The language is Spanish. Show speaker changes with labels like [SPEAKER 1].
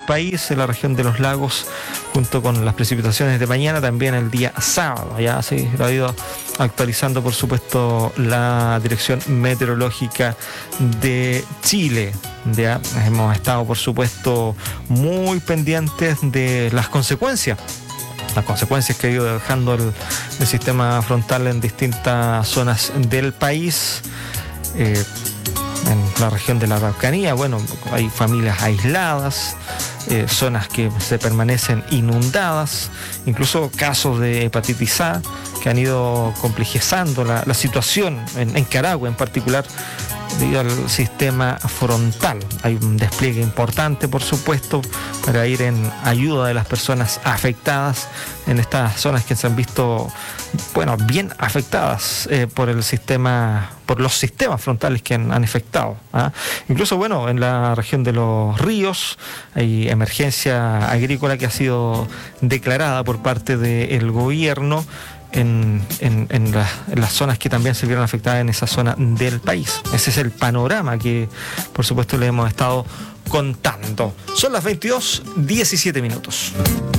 [SPEAKER 1] país, en la región de los lagos, junto con las precipitaciones de mañana, también el día sábado. Ya se lo ha ido actualizando, por supuesto, la Dirección Meteorológica de Chile. Ya hemos estado, por supuesto, muy pendientes de las consecuencias que ha ido dejando el sistema frontal en distintas zonas del país. En la región de la Araucanía, bueno, hay familias aisladas, zonas que se permanecen inundadas, incluso casos de hepatitis A que han ido complejizando la situación en Carahue en particular, debido al sistema frontal. Hay un despliegue importante, por supuesto, para ir en ayuda de las personas afectadas en estas zonas que se han visto, bueno, bien afectadas por los sistemas frontales que han afectado. Incluso, bueno, en la región de los ríos hay emergencia agrícola que ha sido declarada por parte del gobierno en las zonas que también se vieron afectadas en esa zona del país. Ese es el panorama que, por supuesto, le hemos estado contando. Son las 22:17 minutos.